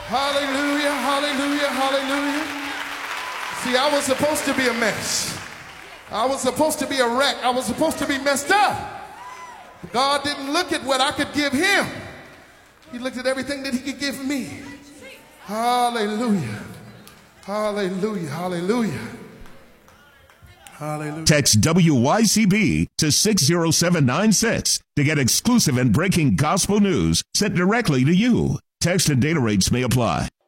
Hallelujah, hallelujah, hallelujah. See, I was supposed to be a mess. I was supposed to be a wreck. I was supposed to be messed up. God didn't look at what I could give him. He looked at everything that he could give me. Hallelujah. Hallelujah. Hallelujah. Hallelujah. Text WYCB to 60796 to get exclusive and breaking gospel news sent directly to you. Text and data rates may apply.